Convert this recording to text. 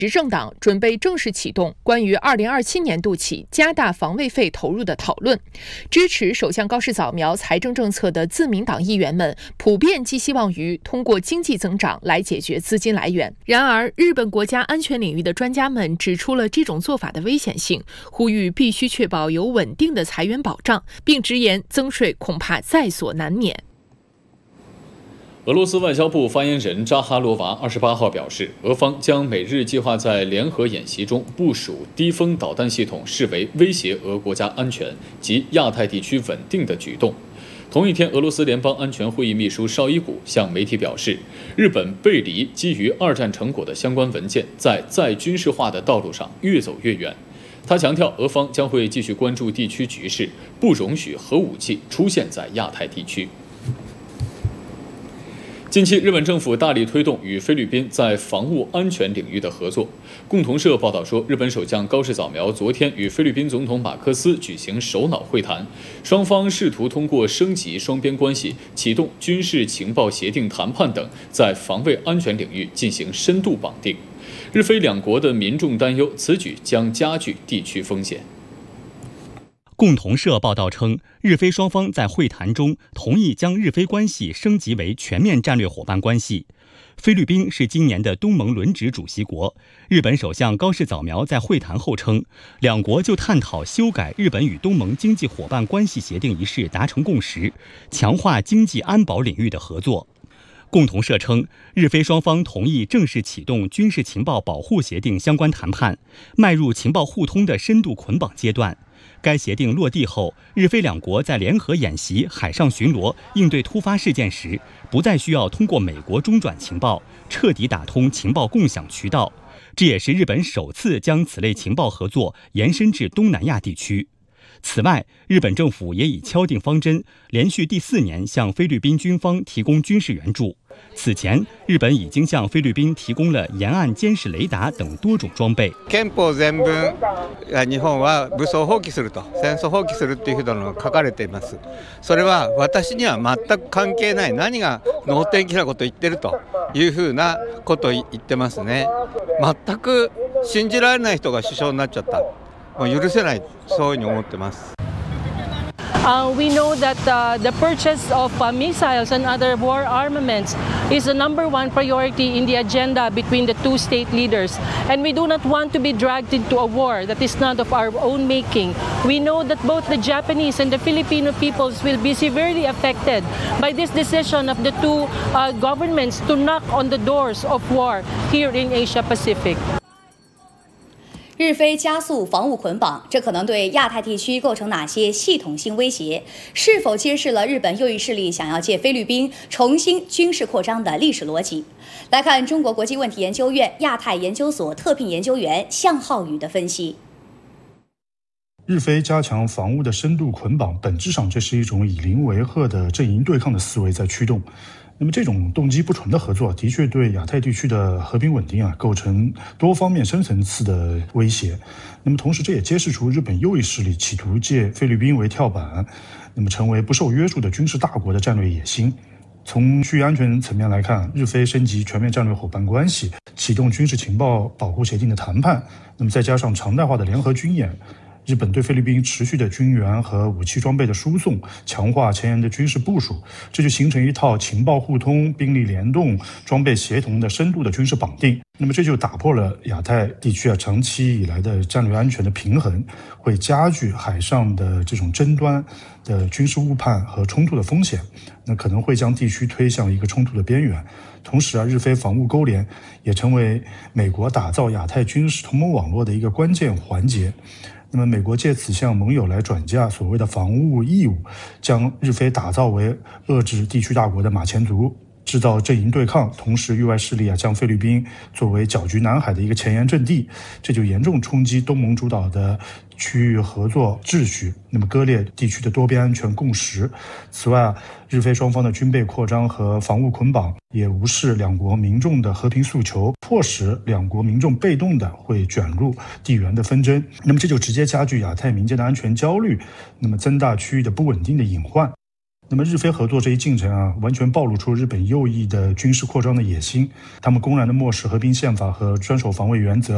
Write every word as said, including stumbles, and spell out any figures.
执政党准备正式启动关于二零二七年度起加大防卫费投入的讨论。支持首相高市早苗财政政策的自民党议员们普遍寄希望于通过经济增长来解决资金来源。然而，日本国家安全领域的专家们指出了这种做法的危险性，呼吁必须确保有稳定的财源保障，并直言增税恐怕在所难免。 俄罗斯外交部发言人扎哈罗娃二十八号表示，俄方将每日计划在联合演习中部署低风导弹系统视为威胁俄国家安全及亚太地区稳定的举动。同一天，俄罗斯联邦安全会议秘书绍伊古向媒体表示，日本背离基于二战成果的相关文件，在再军事化的道路上越走越远。他强调，俄方将会继续关注地区局势，不容许核武器出现在亚太地区。近期，日本政府大力推动与菲律宾在防务安全领域的合作。共同社报道说，日本首相高市早苗昨天与菲律宾总统马克思举行首脑会谈，双方试图通过升级双边关系、启动军事情报协定谈判等，在防卫安全领域进行深度绑定。日菲两国的民众担忧，此举将加剧地区风险。 共同社报道称，日菲双方在会谈中同意将日菲关系升级为全面战略伙伴关系。菲律宾是今年的东盟轮值主席国。日本首相高市早苗在会谈后称，两国就探讨修改日本与东盟经济伙伴关系协定一事达成共识，强化经济安保领域的合作。共同社称，日菲双方同意正式启动军事情报保护协定相关谈判，迈入情报互通的深度捆绑阶段。该协定落地后，日菲两国在联合演习、海上巡逻、应对突发事件时，不再需要通过美国中转情报，彻底打通情报共享渠道。这也是日本首次将此类情报合作延伸至东南亚地区。此外，日本政府也已敲定方针，连续第四年向菲律宾军方提供军事援助。此前，日本已经向菲律宾提供了沿岸监視雷达等多种装備。 憲法全文、日本は武装放棄すると、戦争放棄するというふうなのが書かれています。それは私には全く関係ない、何が能天気なことを言ってるというふうなことを言ってますね。全く信じられない人が首相になっちゃった。もう許せない、そういうふうに思ってます。 Uh, we know that uh, the purchase of uh, missiles and other war armaments is the number one priority in the agenda between the two state leaders. And we do not want to be dragged into a war that is not of our own making. We know that both the Japanese and the Filipino peoples will be severely affected by this decision of the two uh, governments to knock on the doors of war here in Asia Pacific. 日菲加速防务捆绑，这可能对亚太地区构成哪些系统性威胁？是否揭示了日本右翼势力想要借菲律宾重新军事扩张的历史逻辑？来看中国国际问题研究院亚太研究所特聘研究员向浩宇的分析。 日菲加强防务的深度捆绑，本质上这是一种以邻为壑的阵营对抗的思维在驱动。那么这种动机不纯的合作，的确对亚太地区的和平稳定啊构成多方面深层次的威胁。那么同时，这也揭示出日本右翼势力企图借菲律宾为跳板，那么成为不受约束的军事大国的战略野心。从区域安全层面来看，日菲升级全面战略伙伴关系，启动军事情报保护协定的谈判，那么再加上常态化的联合军演。日本对菲律宾持续的军援和武器装备的输送，强化前沿的军事部署，这就形成一套情报互通、兵力联动、装备协同的深度的军事绑定。那么这就打破了亚太地区啊长期以来的战略安全的平衡，会加剧海上的这种争端的军事误判和冲突的风险，那可能会将地区推向一个冲突的边缘。同时啊，日菲防务勾连也成为美国打造亚太军事同盟网络的一个关键环节。那么，美国借此向盟友来转嫁所谓的防务义务，将日菲打造为遏制地区大国的马前卒，制造阵营对抗，同时域外势力啊将菲律宾作为搅局南海的一个前沿阵地，这就严重冲击东盟主导的区域合作秩序，那么割裂地区的多边安全共识。此外啊，日菲双方的军备扩张和防务捆绑也无视两国民众的和平诉求，迫使两国民众被动的会卷入地缘的纷争，那么这就直接加剧亚太民间的安全焦虑，那么增大区域的不稳定的隐患。那么日菲合作这一进程啊，完全暴露出日本右翼的军事扩张的野心，他们公然的漠视和平宪法和专守防卫原则，